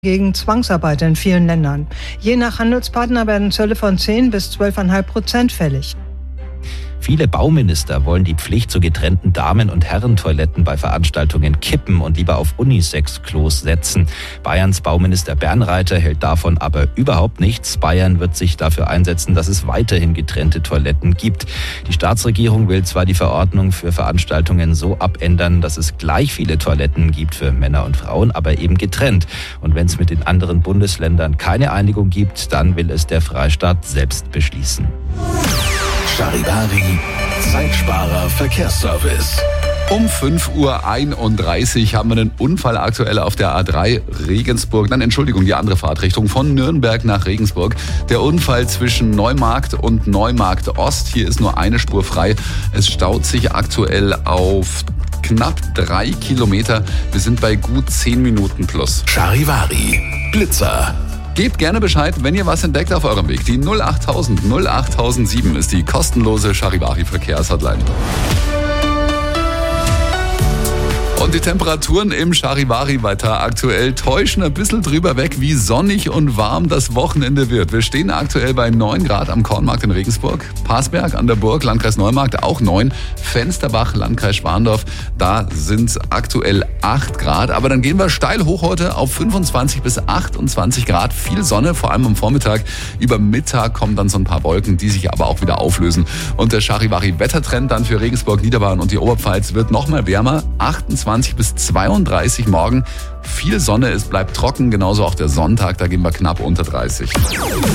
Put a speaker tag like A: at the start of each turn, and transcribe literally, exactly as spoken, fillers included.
A: gegen Zwangsarbeit in vielen Ländern. Je nach Handelspartner werden Zölle von zehn bis zwölf Komma fünf Prozent fällig.
B: Viele Bauminister wollen die Pflicht zu getrennten Damen- und Herrentoiletten bei Veranstaltungen kippen und lieber auf Unisex-Klos setzen. Bayerns Bauminister Bernreiter hält davon aber überhaupt nichts. Bayern wird sich dafür einsetzen, dass es weiterhin getrennte Toiletten gibt. Die Staatsregierung will zwar die Verordnung für Veranstaltungen so abändern, dass es gleich viele Toiletten gibt für Männer und Frauen, aber eben getrennt. Und wenn es mit den anderen Bundesländern keine Einigung gibt, dann will es der Freistaat selbst beschließen.
C: Charivari, Zeitsparer Verkehrsservice.
D: Um fünf Uhr einunddreißig haben wir einen Unfall aktuell auf der A drei Regensburg. Nein, Entschuldigung, die andere Fahrtrichtung von Nürnberg nach Regensburg. Der Unfall zwischen Neumarkt und Neumarkt Ost. Hier ist nur eine Spur frei. Es staut sich aktuell auf knapp drei Kilometer. Wir sind bei gut zehn Minuten plus.
C: Charivari, Blitzer.
D: Gebt gerne Bescheid, wenn ihr was entdeckt auf eurem Weg. Die null achttausend null achttausendsieben ist die kostenlose Charivari Verkehrshotline. Und die Temperaturen im Charivari-Wetter aktuell täuschen ein bisschen drüber weg, wie sonnig und warm das Wochenende wird. Wir stehen aktuell bei neun Grad am Kornmarkt in Regensburg, Parsberg an der Burg, Landkreis Neumarkt auch neun, Fensterbach, Landkreis Schwandorf, da sind es aktuell acht Grad. Aber dann gehen wir steil hoch heute auf fünfundzwanzig bis achtundzwanzig Grad, viel Sonne, vor allem am Vormittag. Über Mittag kommen dann so ein paar Wolken, die sich aber auch wieder auflösen. Und der Charivari-Wettertrend dann für Regensburg, Niederbayern und die Oberpfalz wird noch mal wärmer, achtundzwanzig bis zweiunddreißig morgen. Viel Sonne, es bleibt trocken, genauso auch der Sonntag, da gehen wir knapp unter dreißig.